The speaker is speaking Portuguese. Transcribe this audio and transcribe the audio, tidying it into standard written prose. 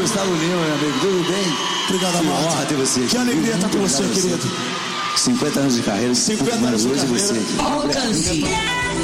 Gustavo Lima, meu amigo, tudo bem? Obrigado, Amado. Que honra ter você aqui. Que alegria estar com você, querido. 50 anos de carreira, 50 anos de hoje carreira. você aqui. Alcance.